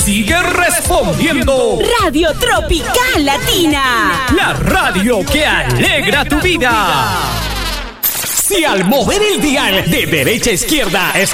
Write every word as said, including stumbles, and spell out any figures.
sigue respondiendo. Radio Tropical Latina. La radio que alegra tu vida. Si al mover el dial de derecha a izquierda escuchas